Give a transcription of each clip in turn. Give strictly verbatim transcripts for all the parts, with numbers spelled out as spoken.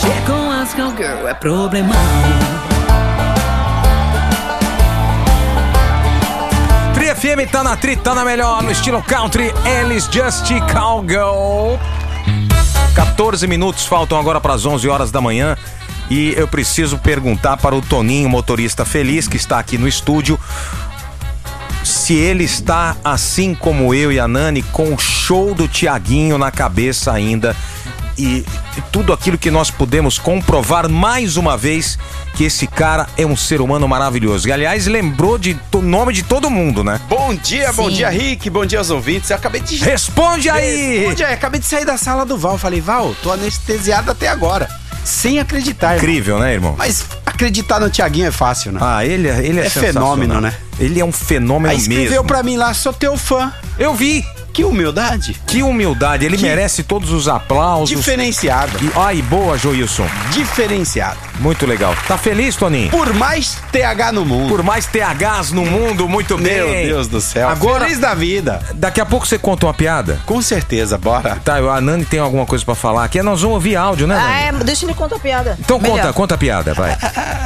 Mexer com as cowgirl é problemão. Tri F M tá na Tri, tá na melhor, no estilo country, Alice Just Cowgirl. catorze minutos faltam agora para as onze horas da manhã. E eu preciso perguntar para o Toninho, motorista feliz, que está aqui no estúdio, se ele está, assim como eu e a Nani, com o show do Tiaguinho na cabeça ainda. E, e tudo aquilo que nós pudemos comprovar mais uma vez, que esse cara é um ser humano maravilhoso. E, aliás, lembrou de o nome de todo mundo, né? Bom dia, Sim. bom dia, Rick. Bom dia aos ouvintes. Eu acabei de... Responde aí! Responde aí. Acabei de sair da sala do Val. Falei, Val, tô anestesiado até agora. Sem acreditar. Incrível, né, irmão? Mas acreditar no Tiaguinho é fácil, né? Ah, ele, ele é, É fenômeno, né? Ele é um fenômeno Aí escreveu mesmo. pra mim lá, sou teu fã. Eu vi. Que humildade. Que humildade. Ele Que merece todos os aplausos. Diferenciado. E, ai, boa, Joilson. Diferenciado. Muito legal. Tá feliz, Toninho? Por mais T H no mundo. Por mais T Hs no mundo, muito bem. Meu Deus do céu. Agora- Feliz da vida. Daqui a pouco você conta uma piada? Com certeza, bora. Tá, a Nani tem alguma coisa pra falar aqui. Nós vamos ouvir áudio, né, Nani? Ah, é, deixa ele contar a piada. Então Melhor. conta, conta a piada, vai.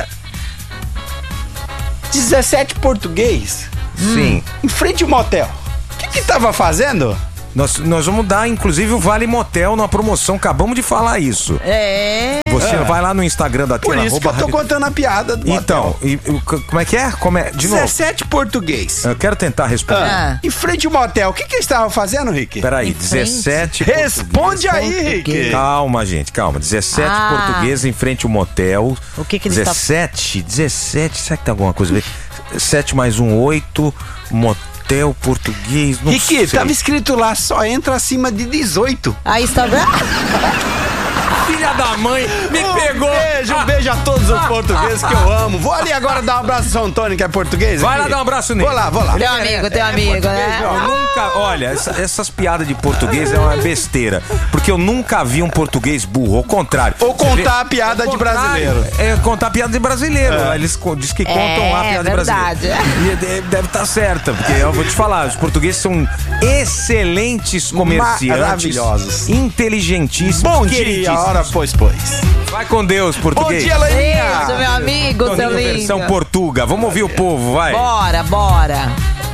dezessete português Sim. em frente ao motel. O que que tava fazendo? Nós, nós vamos dar, inclusive, o Vale Motel numa promoção. Acabamos de falar isso. É. Você É. vai lá no Instagram da Por Tina, isso que eu arroba tô rádio- contando a piada do Então, motel. e, e, como é que é? Como é? De novo. dezessete português. Eu quero tentar responder. Ah, em frente ao motel. O que que eles estavam fazendo, Rick? Peraí, Em frente. dezessete Responde aí, Rick. Português. Calma, gente, calma. dezessete Ah. portugueses em frente ao motel. O que que eles estavam- dezessete, dezessete, será que tem alguma coisa a ver? sete mais um, oito, motel português, não Rick, sei. tava escrito lá, só entra acima de dezoito. Aí está vendo? Filha da mãe, me Um pegou. beijo, um Ah, beijo a todos os portugueses que eu amo. Vou ali agora dar um abraço ao São Antônio, que é português. Vai aqui. lá dar um abraço nele. Vou lá, vou lá. Teu amigo, teu amigo, português, né? meu Eu nunca, olha, essa- essas piadas de português é uma besteira. Porque eu nunca vi um português burro, ao contrário. Ou Você vê- contar a piada ao de contrário, brasileiro. É, contar piada de brasileiro. Eles co- diz que contam lá a É, piada de verdade. brasileiro. E de- deve estar certa, porque eu vou te falar, os portugueses são excelentes comerciantes. Maravilhosos. Inteligentíssimos. Bom dia, queridíssimos. hora pois, pois. Vai com Deus, Bom português. dia, Leilinha. Beijo, meu amigo, seu Toninho, lindo. versão Portuga. Vamos ouvir o povo, vai. Bora, bora.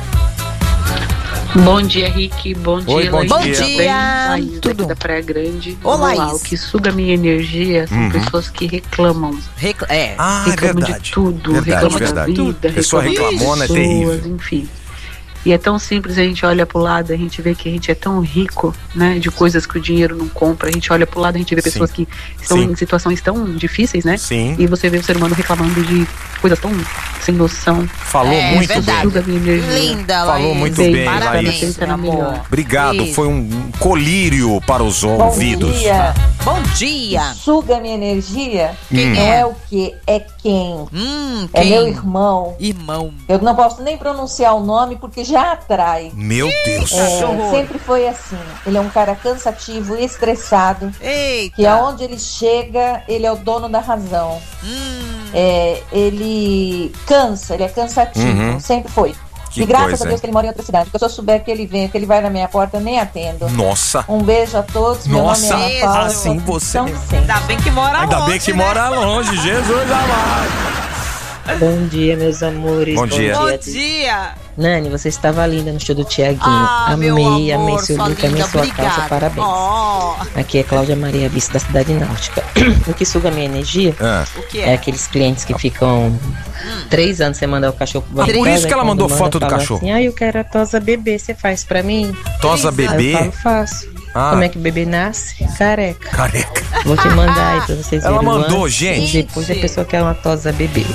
Bom dia, Rick. Bom dia, Oi, bom Laís. Bom dia. Tudo dia. bem? Laís, Tudo. daqui da Praia Grande. Ô, Vamos lá, Laís. o que suga minha energia são pessoas que reclamam. Recla- É. Ah, é reclamam verdade. de tudo, Verdade, reclamam verdade. da vida, Pessoa reclamam das reclamona é pessoas, terrível. enfim. E é tão simples, a gente olha pro lado, a gente vê que a gente é tão rico, né, de coisas que o dinheiro não compra. A gente olha pro lado, a gente vê Sim. pessoas que estão Sim. em situações tão difíceis, né? Sim. E você vê o ser humano reclamando de coisas tão sem noção. Falou É, muito verdade. bem. Suga minha energia. Linda, Falou Laís. muito bem, Parabéns, Laís. meu amor. Obrigado, Beijo. foi um colírio para os ouvidos. Bom dia. Bom dia. Suga minha energia. Quem Não é? é o que, é quem. Hum, É quem? meu irmão. Irmão. Eu não posso nem pronunciar o nome porque já atrai. Meu Deus. É, Cachorro. sempre foi assim. Ele é um cara cansativo, estressado, Eita. que aonde ele chega, ele é o dono da razão. Hum. É, ele cansa, ele é cansativo, Uhum. sempre foi. Que e graças coisa, a Deus hein? que ele mora em outra cidade. Porque se eu souber que ele vem, que ele vai na minha porta, eu nem atendo. Nossa. Um beijo a todos. Meu Nossa, nome é Ana Paula. assim eu sou você São mesmo. Vicente. Ainda bem que mora Ainda longe, bem que né? mora longe, Jesus amado. Bom dia, meus amores. Bom dia. Bom dia. Nani, você estava linda no show do Tiaguinho. Ah, amei, meu amor, amei seu sua look, amei linda, sua obrigada. calça, parabéns. Ó, Aqui é Cláudia Maria Vice da Cidade Náutica. O que suga minha energia Ah. o que é é? aqueles clientes que ficam três anos sem mandar o cachorro pro Ah, por banco, isso que ela aí quando mandou manda, foto do fala cachorro. Assim, ah, eu quero a tosa bebê, você faz pra mim? Tosa Aí eu bebê? falo, faço. Ah. Como é que o bebê nasce? Careca. Careca. Vou te mandar aí pra vocês Ela verem o mandou, antes, gente. E depois a pessoa quer uma tosa bebê.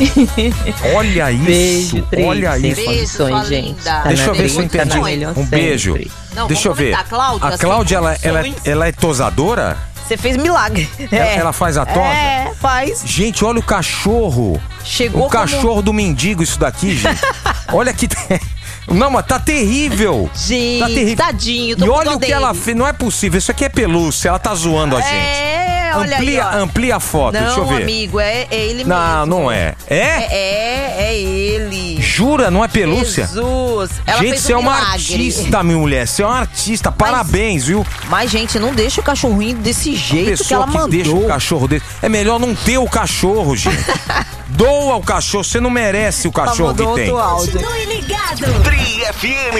Olha isso. Beijo, Tri, Olha sem isso. Beijo, condições, sua gente. linda. Tá Deixa na eu ver se eu Tri, tá na entendi. melhor Um beijo. sempre. Não, Deixa eu vamos ver. comentar, Cláudia, A Cláudia, ela, sem ela, é, condições. ela é tosadora? Você fez milagre. Ela, É. ela faz a tosa? É, faz. Gente, olha o cachorro. Chegou O cachorro do mendigo, isso daqui, gente. Olha que. Não, mas tá terrível. Gente, Tá terrível. tadinho. Tô E com olha dó o que dele. ela fez. Não é possível. Isso aqui é pelúcia. Ela tá zoando a gente. É, É, olha amplia, aí, ó. amplia a foto, Não, deixa eu ver. amigo, é, é ele mesmo. Não, não é. É? É, é, é ele. Jura? Não é pelúcia? Jesus. Ela gente, fez você um é uma milagre. artista, minha mulher. Você é uma artista. Parabéns, viu? Mas, gente, não deixa o cachorrinho desse Uma jeito que pessoa ela que mandou. deixa o cachorro desse. É melhor não ter o cachorro, gente. Doa o cachorro. Você não merece o cachorro que mandou tem. outro áudio. Continue ligado. Tri F M.